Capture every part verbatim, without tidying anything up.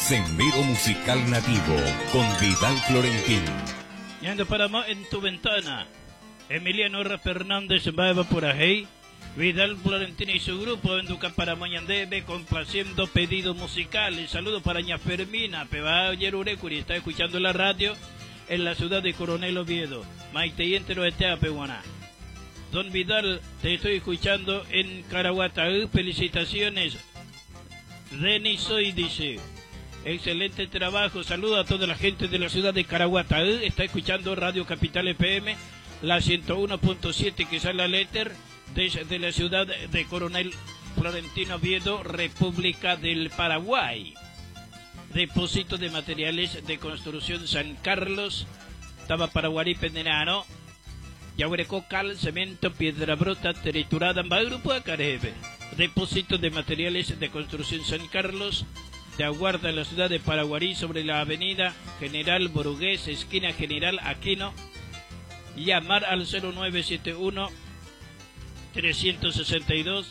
Sendero Musical Nativo con Vidal Florentín. Yendo para más en tu ventana. Emiliano R. Fernández va por ahí. Vidal Florentín y su grupo en Duca para Mañandebe complaciendo pedidos musicales. Saludos para ña Fermina, Peba Yerurecuri, está escuchando la radio en la ciudad de Coronel Oviedo. Maite y entero de Teapehuaná. Don Vidal, te estoy escuchando en Caraguataú. Felicitaciones. Denis Soy dice, excelente trabajo. Saluda a toda la gente de la ciudad de Caraguataú. Está escuchando Radio Capital F M, la ciento uno punto siete que sale a Letter desde la ciudad de Coronel Florentino Oviedo, República del Paraguay. Depósito de materiales de construcción San Carlos, Taba Paraguarí Pendenano, Yahuereco Cal, Cemento, Piedra Brota, Triturada, Magrupo Acarebe. Depósito de materiales de construcción San Carlos, te aguarda en la ciudad de Paraguarí sobre la avenida General Borugués, esquina General Aquino. Llamar al cero nueve siete uno, tres seis dos,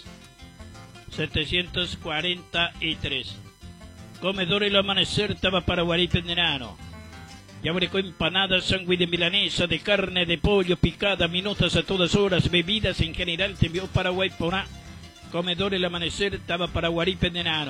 siete cuatro tres. Comedor El Amanecer, Taba Paraguarí Pendenano. Yabureco empanadas, sándwich de milanesa, de carne, de pollo, picada, minutas a todas horas, bebidas en general, te envió Paraguay Poná. Comedor El Amanecer, Taba Paraguarí Pendenano.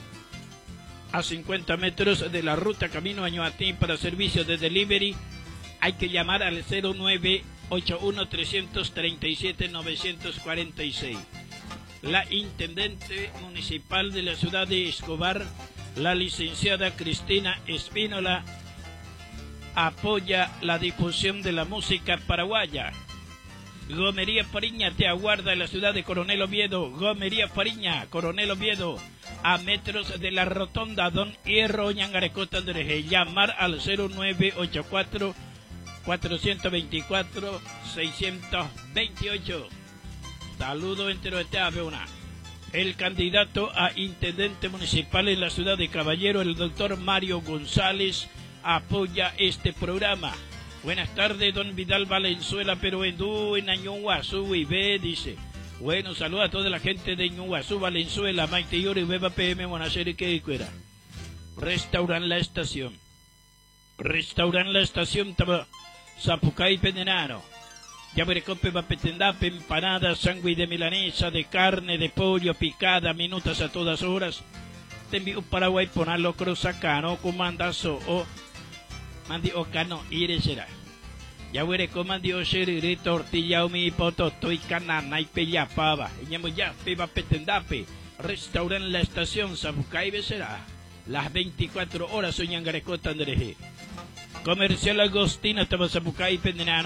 A cincuenta metros de la ruta camino a Ñuatín para servicios de delivery, hay que llamar al cero nueve ocho uno, tres tres siete, nueve cuatro seis. La intendente municipal de la ciudad de Escobar, la licenciada Cristina Espínola, apoya la difusión de la música paraguaya. Gomería Fariña te aguarda en la ciudad de Coronel Oviedo. Gomería Fariña, Coronel Oviedo, a metros de la rotonda Don Hierro, Ñangarecota, Andrés. Llamar al cero nueve ocho cuatro, cuatro dos cuatro, seis dos ocho. Saludo entero de Teapehuaná. El candidato a intendente municipal en la ciudad de Caballero, el doctor Mario González, apoya este programa. Buenas tardes, don Vidal Valenzuela, pero en Du, en Ñuguazú y B, dice. Bueno, saluda a toda la gente de Ñuguazú, Valenzuela, Maite Yori, Beba P M, Monaceri, que fuera. Restauran la estación. Restauran la estación, Taba Zapucay Pendenano. Yaburecope va Petendape, empanadas, sándwich de milanesa, de carne, de pollo, picada, minutas a todas horas. Te envío Paraguay, ponalo cruzacano, comandazo o mandi ocano, ire será. Yabureco mandi o serire, tortilla o mi pototo y canana y pellapaba. Y ñamo ya, peba Petendape. Restauran la estación, Zapucay será. Las veinticuatro horas, Oñangarecota, André. Comercial Agostina, Taba Zapucay Pendenano.